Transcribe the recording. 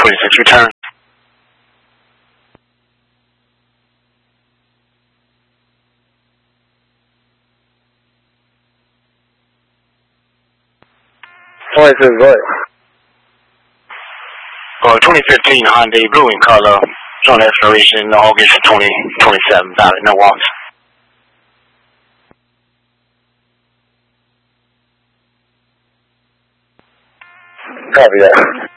26, return. What? 2015 Hyundai, blue in color, showing expiration August 2027, valid, no wants. Copy that.